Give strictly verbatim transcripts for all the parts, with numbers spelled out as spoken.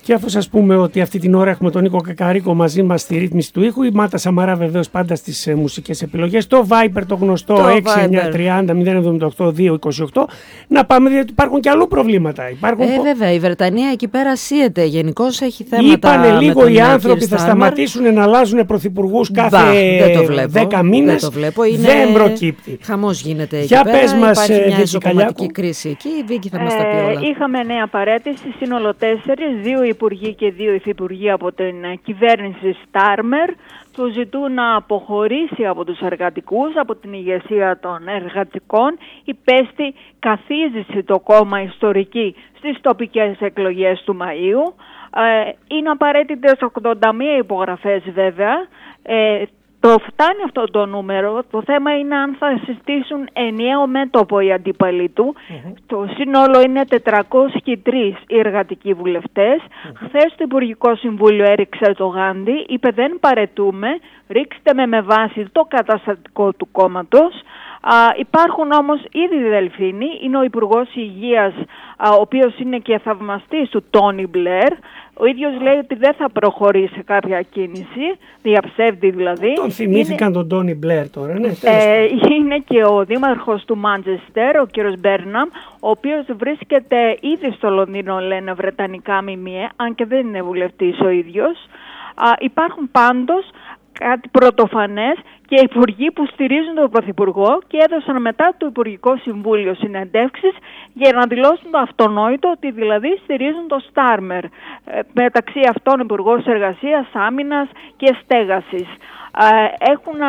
Και αφού σας πούμε ότι αυτή την ώρα έχουμε τον Νίκο Κακαρίκο μαζί μας στη ρύθμιση του ήχου, η Μάτα Σαμαρά βεβαίως πάντα στις ε, μουσικές επιλογές, το Viber το γνωστό το έξι εννιά τριάντα μηδέν εβδομήντα οκτώ δύο είκοσι οκτώ. Να πάμε, διότι υπάρχουν και αλλού προβλήματα. Υπάρχουν ε, πο... βέβαια, η Βρετανία εκεί πέρα σύεται. Γενικώς έχει θέματα. Είπανε λίγο οι άνθρωποι θα Στάρμερ. σταματήσουν να αλλάζουν πρωθυπουργούς κάθε δέκα μήνες. Δεν το βλέπω. Είναι... Δεν προκύπτει. Χαμός γίνεται εκεί Για πέρα. πες μας, υπάρχει μια Βίκη ισοκομματική κρίση εκεί. Η Βίκη θα μας τα πει όλα. Ε, είχαμε νέα παρέτηση, σύνολο τέσσερις, δύο υπουργοί και δύο υφυπουργοί από την κυβέρνηση Στάρμερ. Του ζητούν να αποχωρήσει από τους εργατικούς, από την ηγεσία των εργατικών. Υπέστη καθίζηση το κόμμα ιστορική στις τοπικές εκλογές του Μαΐου. Ε, είναι απαραίτητες ογδόντα μία υπογραφές βέβαια. Ε, Το φτάνει αυτό το νούμερο. Το θέμα είναι αν θα συστήσουν ενιαίο μέτωπο οι αντίπαλοι του. Mm-hmm. Το σύνολο είναι τετρακόσιοι τρεις οι εργατικοί βουλευτές. Mm-hmm. Χθες το Υπουργικό Συμβούλιο έριξε το γάντι, είπε δεν παρετούμε, ρίξτε με με βάση το καταστατικό του κόμματος. Α, υπάρχουν όμως ήδη δελφίνοι, είναι ο Υπουργός Υγείας, α, ο οποίος είναι και θαυμαστής του Τόνι Μπλερ. Ο ίδιος λέει ότι δεν θα προχωρήσει σε κάποια κίνηση, διαψεύδει δηλαδή. Τον θυμήθηκαν είναι... τον Τόνι Μπλερ τώρα, ναι. Ε, είναι και ο δήμαρχος του Μάντσεστερ, ο κύριος Μπέρναμ, ο οποίος βρίσκεται ήδη στο Λονδίνο, λένε βρετανικά μιμιέ, αν και δεν είναι βουλευτής ο ίδιος. Α, υπάρχουν πάντως κάτι πρωτοφανές και υπουργοί που στηρίζουν τον Πρωθυπουργό και έδωσαν μετά το Υπουργικό Συμβούλιο συνεντεύξεις για να δηλώσουν το αυτονόητο ότι δηλαδή στηρίζουν το Στάρμερ. Ε, μεταξύ αυτών Υπουργός Εργασίας, Άμυνας και Στέγασης. Ε, έχουν...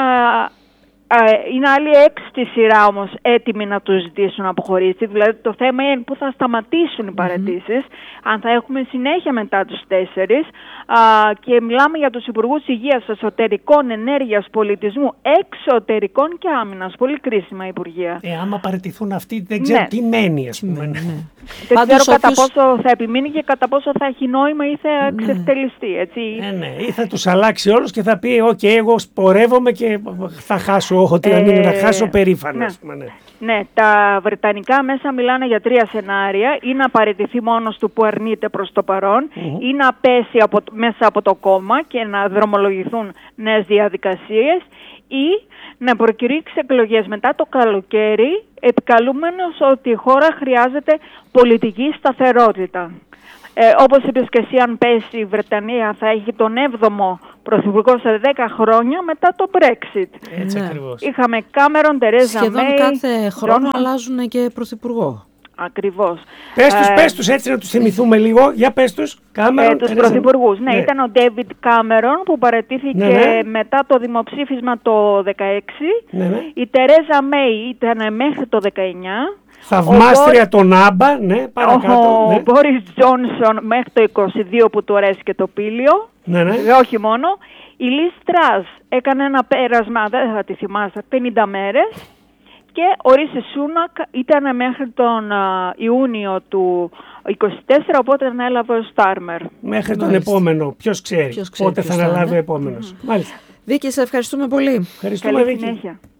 Είναι άλλοι έξι στη σειρά όμως έτοιμοι να τους ζητήσουν να αποχωρήσει. Δηλαδή το θέμα είναι πού θα σταματήσουν οι παραιτήσεις, mm-hmm. αν θα έχουμε συνέχεια μετά τους τέσσερις. Α, και μιλάμε για τους υπουργούς υγείας, εσωτερικών, ενέργειας, πολιτισμού, εξωτερικών και άμυνας. Πολύ κρίσιμα υπουργεία. Ε, άμα παραιτηθούν αυτοί δεν ξέρω ναι. τι μένει, ας πούμε. Ναι. Δεν Πάντως ξέρω κατά όποιος... πόσο θα επιμείνει και κατά πόσο θα έχει νόημα ή θα ναι. ξεφτελιστεί. Έτσι. Ε, ναι. Ή θα τους αλλάξει όλους και θα πει «ΟΚ, okay, εγώ σπορεύομαι και θα χάσω ό,τι ε, είναι να χάσω περήφανα». Ναι. Ναι. ναι, τα βρετανικά μέσα μιλάνε για τρία σενάρια. Ή να παραιτηθεί μόνος του που αρνείται προς το παρόν, mm-hmm. ή να πέσει από, μέσα από το κόμμα και να δρομολογηθούν νέες διαδικασίες, ή να προκηρύξει εκλογές μετά το καλοκαίρι, επικαλούμενος ότι η χώρα χρειάζεται πολιτική σταθερότητα. Ε, όπως είπες και εσύ, αν πέσει η Βρετανία θα έχει τον έβδομο πρωθυπουργό σε δέκα χρόνια μετά το Brexit. Έτσι ναι. ακριβώς. Είχαμε Κάμερον, Τερέζα Μέι. Σχεδόν κάθε χρόνο John... αλλάζουν και πρωθυπουργό. Ακριβώς. Πες τους, ε, πες τους έτσι να τους θυμηθούμε λίγο. Για πες τους. Κάμερον, ε, τους πρωθυπουργούς. Ναι, ναι, ήταν ο Ντέιβιντ Κάμερον που παραιτήθηκε ναι, ναι. μετά το δημοψήφισμα το δεκαέξι. Ναι, ναι. Η Τερέζα Μέι ήταν μέχρι το δεκαεννιά. Θαυμάστρια τον Άμπα, ναι, παρακάτω. Ο ναι. Μπόρις Τζόνσον μέχρι το είκοσι δύο που του αρέσει και το πήλιο. Ναι, ναι. Όχι μόνο. Η Λις Τρας έκανε ένα πέρασμα, δεν θα τη θυμάστε, πενήντα μέρες. Και ο Ρίση Σούνακ ήταν μέχρι τον uh, Ιούνιο του είκοσι τέσσερα, οπότε ανέλαβε ο Στάρμερ. Μέχρι τον Μάλιστα. επόμενο. Ποιος ξέρει, ποιος ξέρει πότε ποιος θα αναλάβει ο επόμενος. Mm-hmm. Μάλιστα. Βίκη, σε ευχαριστούμε πολύ. Ευχαριστούμε, Βίκη. Συνέχεια.